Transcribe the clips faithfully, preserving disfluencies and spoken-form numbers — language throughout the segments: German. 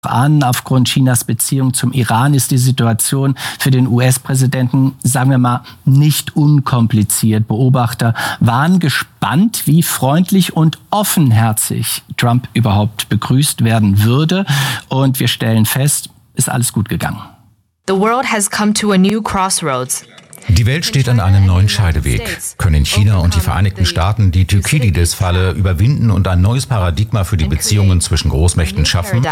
an. Aufgrund Chinas Beziehung zum Iran ist die Situation für den U S-Präsidenten, sagen wir mal, nicht unkompliziert. Beobachter waren gespannt, wie freundlich und offenherzig Trump überhaupt begrüßt werden würde. Und wir stellen fest, ist alles gut gegangen. The world has come to a new crossroads. Die Welt steht an einem neuen Scheideweg. Können China und die Vereinigten Staaten die Thukydides-Falle überwinden und ein neues Paradigma für die Beziehungen zwischen Großmächten schaffen?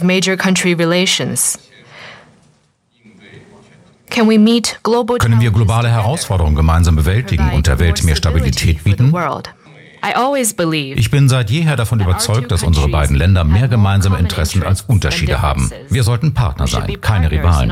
Können wir globale Herausforderungen gemeinsam bewältigen und der Welt mehr Stabilität bieten? Ich bin seit jeher davon überzeugt, dass unsere beiden Länder mehr gemeinsame Interessen als Unterschiede haben. Wir sollten Partner sein, keine Rivalen.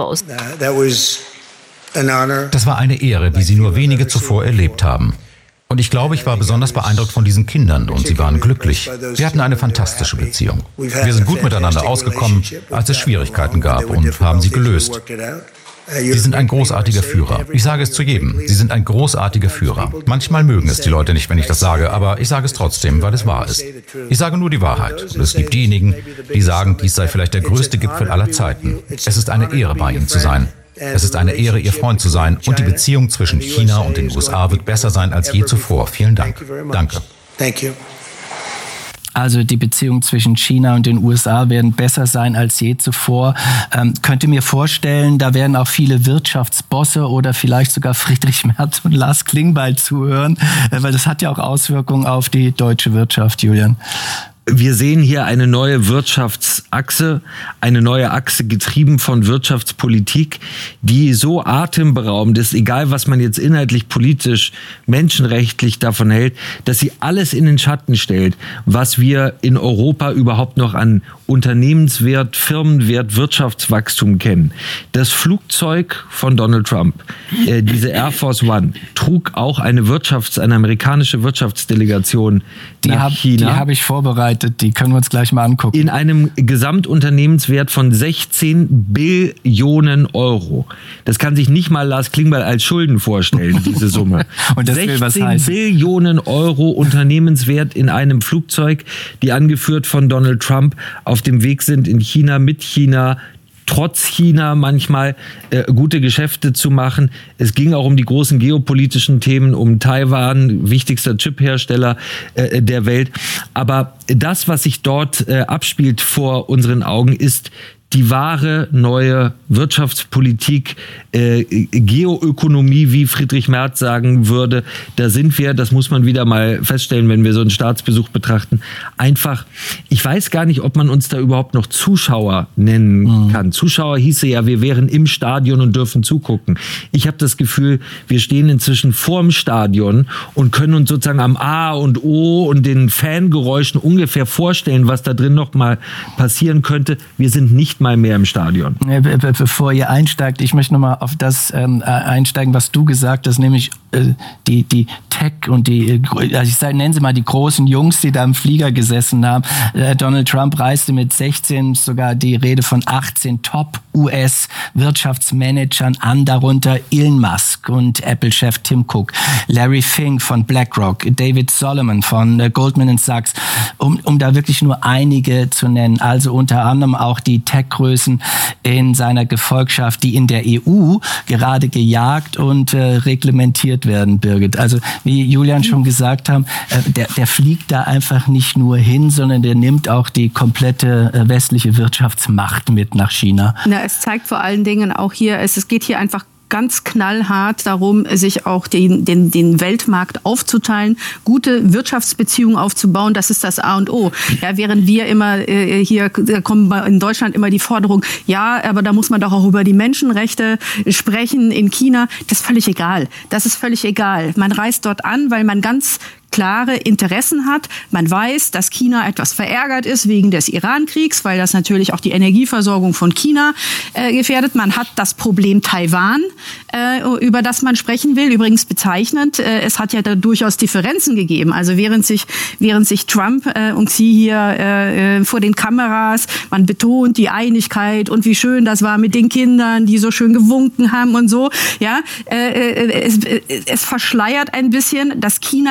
Das war eine Ehre, wie sie nur wenige zuvor erlebt haben. Und ich glaube, ich war besonders beeindruckt von diesen Kindern und sie waren glücklich. Wir hatten eine fantastische Beziehung. Wir sind gut miteinander ausgekommen, als es Schwierigkeiten gab und haben sie gelöst. Sie sind ein großartiger Führer. Ich sage es zu jedem. Sie sind ein großartiger Führer. Manchmal mögen es die Leute nicht, wenn ich das sage, aber ich sage es trotzdem, weil es wahr ist. Ich sage nur die Wahrheit. Und es gibt diejenigen, die sagen, dies sei vielleicht der größte Gipfel aller Zeiten. Es ist eine Ehre, bei Ihnen zu sein. Es ist eine Ehre, Ihr Freund zu sein. Und die Beziehung zwischen China und den U S A wird besser sein als je zuvor. Vielen Dank. Danke. Also die Beziehungen zwischen China und den U S A werden besser sein als je zuvor. Ähm, könnte mir vorstellen, da werden auch viele Wirtschaftsbosse oder vielleicht sogar Friedrich Merz und Lars Klingbeil zuhören, äh, weil das hat ja auch Auswirkungen auf die deutsche Wirtschaft, Julian. Wir sehen hier eine neue Wirtschaftsachse, eine neue Achse getrieben von Wirtschaftspolitik, die so atemberaubend ist, egal was man jetzt inhaltlich, politisch, menschenrechtlich davon hält, dass sie alles in den Schatten stellt, was wir in Europa überhaupt noch an Unternehmenswert, Firmenwert, Wirtschaftswachstum kennen. Das Flugzeug von Donald Trump, äh, diese Air Force One, trug auch eine Wirtschafts-, eine amerikanische Wirtschaftsdelegation die nach hab, China. Die habe ich vorbereitet. Die können wir uns gleich mal angucken. In einem Gesamtunternehmenswert von sechzehn Billionen Euro. Das kann sich nicht mal Lars Klingbeil als Schulden vorstellen, diese Summe. Und das will was heißen. sechzehn Billionen Euro Unternehmenswert in einem Flugzeug, die angeführt von Donald Trump auf dem Weg sind in China, mit China, trotz China manchmal äh, gute Geschäfte zu machen. Es ging auch um die großen geopolitischen Themen, um Taiwan, wichtigster Chiphersteller äh, der Welt. Aber das, was sich dort äh, abspielt vor unseren Augen, ist die wahre neue Wirtschaftspolitik, äh, Geoökonomie, wie Friedrich Merz sagen würde. Da sind wir, das muss man wieder mal feststellen, wenn wir so einen Staatsbesuch betrachten, einfach, ich weiß gar nicht, ob man uns da überhaupt noch Zuschauer nennen mhm. kann. Zuschauer hieße ja, wir wären im Stadion und dürfen zugucken. Ich habe das Gefühl, wir stehen inzwischen vorm Stadion und können uns sozusagen am A und O und den Fangeräuschen ungefähr vorstellen, was da drin noch mal passieren könnte. Wir sind nicht mal mehr im Stadion. Bevor ihr einsteigt, ich möchte noch mal auf das ähm, einsteigen, was du gesagt hast, nämlich äh, die, die Tech und die, also ich sage, nennen Sie mal die großen Jungs, die da im Flieger gesessen haben. Äh, Donald Trump reiste mit sechzehn, sogar die Rede von achtzehn Top-U S-Wirtschaftsmanagern an, darunter Elon Musk und Apple-Chef Tim Cook, Larry Fink von BlackRock, David Solomon von äh, Goldman Sachs, um, um da wirklich nur einige zu nennen. Also unter anderem auch die Tech-Größen in seiner Gefolgschaft, die in der E U gerade gejagt und äh, reglementiert werden, Birgit. Also wie Julian schon gesagt haben, äh, der, der fliegt da einfach nicht nur hin, sondern der nimmt auch die komplette äh, westliche Wirtschaftsmacht mit nach China. Na, es zeigt vor allen Dingen auch hier, es, es geht hier einfach ganz knallhart darum, sich auch den, den, den Weltmarkt aufzuteilen, gute Wirtschaftsbeziehungen aufzubauen, das ist das A und O. Ja, während wir immer äh, hier, da kommen in Deutschland immer die Forderung, ja, aber da muss man doch auch über die Menschenrechte sprechen in China. Das ist völlig egal. Das ist völlig egal. Man reist dort an, weil man ganz klare Interessen hat. Man weiß, dass China etwas verärgert ist wegen des Iran-Kriegs, weil das natürlich auch die Energieversorgung von China äh, gefährdet. Man hat das Problem Taiwan, äh, über das man sprechen will. Übrigens bezeichnend, äh, es hat ja da durchaus Differenzen gegeben. Also während sich, während sich Trump äh, und Sie hier äh, vor den Kameras, man betont die Einigkeit und wie schön das war mit den Kindern, die so schön gewunken haben und so. Ja, äh, es, es verschleiert ein bisschen, dass China ganz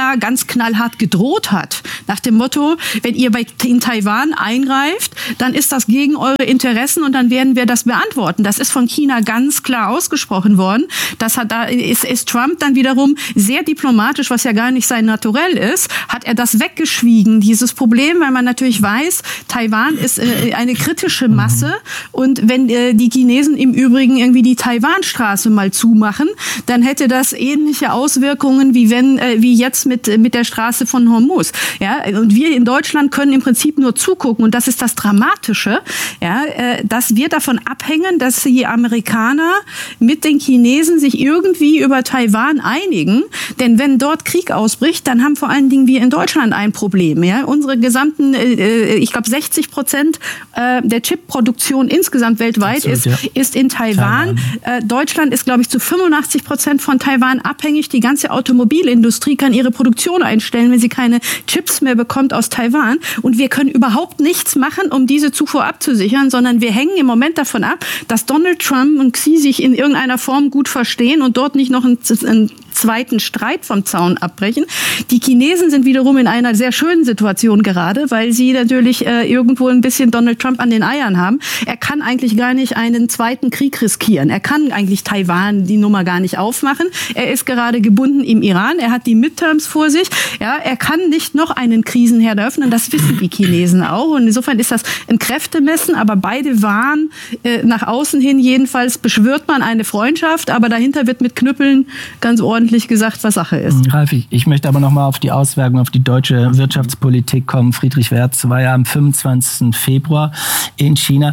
knallhart gedroht hat, nach dem Motto, wenn ihr bei, in Taiwan eingreift, dann ist das gegen eure Interessen und dann werden wir das beantworten. Das ist von China ganz klar ausgesprochen worden. Das hat, da ist, ist Trump dann wiederum sehr diplomatisch, was ja gar nicht sein Naturell ist, hat er das weggeschwiegen, dieses Problem, weil man natürlich weiß, Taiwan ist äh, eine kritische Masse und wenn äh, die Chinesen im Übrigen irgendwie die Taiwanstraße mal zumachen, dann hätte das ähnliche Auswirkungen, wie wenn äh, wie jetzt mit mit der Straße von Hormuz. Ja, und wir in Deutschland können im Prinzip nur zugucken und das ist das Dramatische, ja, äh, dass wir davon abhängen, dass die Amerikaner mit den Chinesen sich irgendwie über Taiwan einigen, denn wenn dort Krieg ausbricht, dann haben vor allen Dingen wir in Deutschland ein Problem. Ja, unsere gesamten, äh, ich glaube sechzig Prozent äh, der Chipproduktion insgesamt weltweit Absolut, ist ja. ist in Taiwan. Taiwan. Äh, Deutschland ist, glaube ich, zu fünfundachtzig Prozent von Taiwan abhängig. Die ganze Automobilindustrie kann ihre Produktion einstellen, wenn sie keine Chips mehr bekommt aus Taiwan. Und wir können überhaupt nichts machen, um diese Zufuhr abzusichern, sondern wir hängen im Moment davon ab, dass Donald Trump und Xi sich in irgendeiner Form gut verstehen und dort nicht noch einen, einen zweiten Streit vom Zaun abbrechen. Die Chinesen sind wiederum in einer sehr schönen Situation gerade, weil sie natürlich äh, irgendwo ein bisschen Donald Trump an den Eiern haben. Er kann eigentlich gar nicht einen zweiten Krieg riskieren. Er kann eigentlich Taiwan die Nummer gar nicht aufmachen. Er ist gerade gebunden im Iran. Er hat die Midterms vor sich. Ja, er kann nicht noch einen Krisenherd eröffnen. Das wissen die Chinesen auch. Und insofern ist das ein Kräftemessen. Aber beide waren äh, nach außen hin jedenfalls beschwört man eine Freundschaft. Aber dahinter wird mit Knüppeln ganz ordentlich gesagt, was Sache ist. Ralf, ich, ich möchte aber noch mal auf die Auswirkungen auf die deutsche Wirtschaftspolitik kommen. Friedrich Merz war ja am fünfundzwanzigsten Februar in China.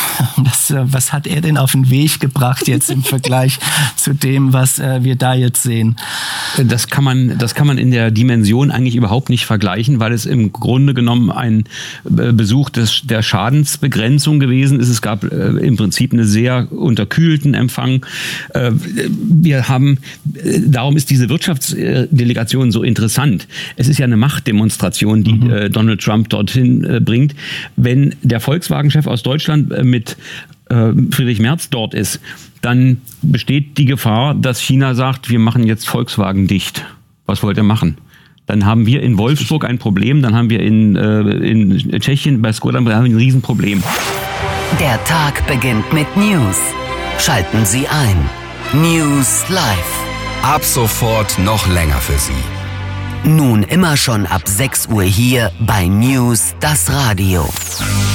Das, was hat er denn auf den Weg gebracht jetzt im Vergleich zu dem, was äh, wir da jetzt sehen? Das kann man, das kann man in der Dimension eigentlich überhaupt nicht vergleichen, weil es im Grunde genommen ein Besuch des, der Schadensbegrenzung gewesen ist. Es gab äh, im Prinzip einen sehr unterkühlten Empfang. Äh, wir haben, äh, darum ist diese Wirtschaftsdelegation so interessant. Es ist ja eine Machtdemonstration, die mhm. äh, Donald Trump dorthin äh, bringt. Wenn der Volkswagen-Chef aus Deutschland äh, mit äh, Friedrich Merz dort ist, dann besteht die Gefahr, dass China sagt, wir machen jetzt Volkswagen dicht. Was wollt ihr machen? Dann haben wir in Wolfsburg ein Problem, dann haben wir in, äh, in Tschechien bei Skoda ein Riesenproblem. Der Tag beginnt mit News. Schalten Sie ein. News Live. Ab sofort noch länger für Sie. Nun immer schon ab sechs Uhr hier bei News das Radio.